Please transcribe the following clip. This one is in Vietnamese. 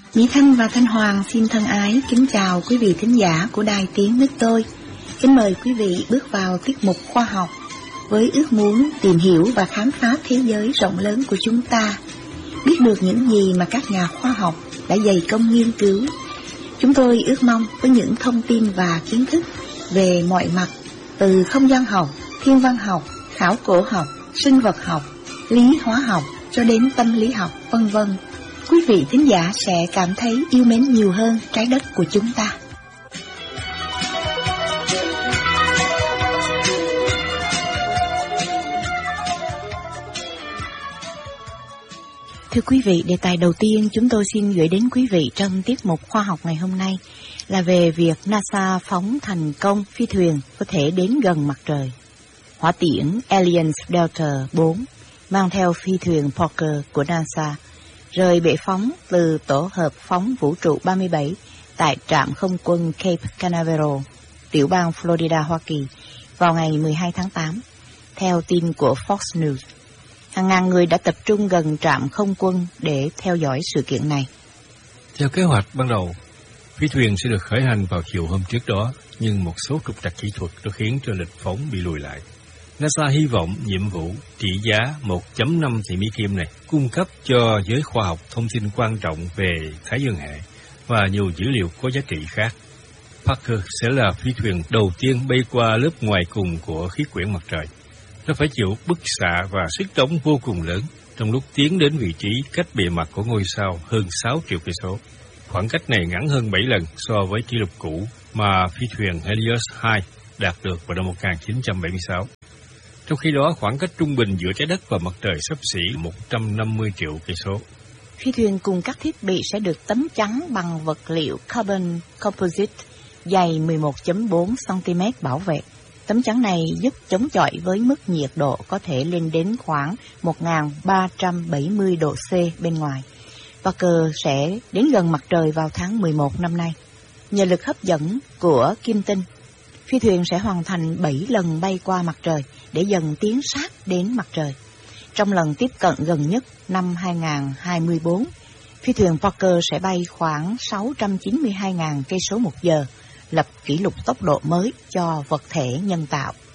Mỹ Thanh và Thanh Hoàng xin thân ái kính chào quý vị thính giả của Đài Tiếng Nước Tôi. Kính mời quý vị bước vào tiết mục khoa học với ước muốn tìm hiểu và khám phá thế giới rộng lớn của chúng ta, biết được những gì mà các nhà khoa học đã dày công nghiên cứu. Chúng tôi ước mong với những thông tin và kiến thức về mọi mặt, từ không gian học, thiên văn học, khảo cổ học, sinh vật học, lý hóa học cho đến tâm lý học, vân vân, quý vị thính giả sẽ cảm thấy yêu mến nhiều hơn trái đất của chúng ta. Thưa quý vị, đề tài đầu tiên chúng tôi xin gửi đến quý vị trong tiết mục khoa học ngày hôm nay là về việc NASA phóng thành công phi thuyền có thể đến gần mặt trời. Hỏa tiễn Alliance Delta 4 mang theo phi thuyền Parker của NASA rời bệ phóng từ tổ hợp phóng vũ trụ 37 tại trạm không quân Cape Canaveral, tiểu bang Florida, Hoa Kỳ vào ngày 12 tháng 8, theo tin của Fox News. Hàng ngàn người đã tập trung gần trạm không quân để theo dõi sự kiện này. Theo kế hoạch ban đầu, phi thuyền sẽ được khởi hành vào chiều hôm trước đó, nhưng một số trục trặc kỹ thuật đã khiến cho lịch phóng bị lùi lại. NASA hy vọng nhiệm vụ trị giá 1.5 tỷ Mỹ Kim này cung cấp cho giới khoa học thông tin quan trọng về Thái Dương hệ và nhiều dữ liệu có giá trị khác. Parker sẽ là phi thuyền đầu tiên bay qua lớp ngoài cùng của khí quyển mặt trời. Nó phải chịu bức xạ và sức trống vô cùng lớn trong lúc tiến đến vị trí cách bề mặt của ngôi sao hơn 6 triệu cây số. Khoảng cách này ngắn hơn 7 lần so với kỷ lục cũ mà phi thuyền Helios 2 đạt được vào năm 1976. Trong khi đó, khoảng cách trung bình giữa trái đất và mặt trời xấp xỉ 150 triệu cây số. Phi thuyền cùng các thiết bị sẽ được tấm chắn bằng vật liệu carbon composite dày 11.4 cm bảo vệ. Tấm chắn này giúp chống chọi với mức nhiệt độ có thể lên đến khoảng 1.370 độ C bên ngoài. Parker sẽ đến gần mặt trời vào tháng 11 năm nay. Nhờ lực hấp dẫn của kim tinh, phi thuyền sẽ hoàn thành 7 lần bay qua mặt trời để dần tiến sát đến mặt trời. Trong lần tiếp cận gần nhất năm 2024, phi thuyền Parker sẽ bay khoảng 692.000 cây số một giờ, lập kỷ lục tốc độ mới cho vật thể nhân tạo.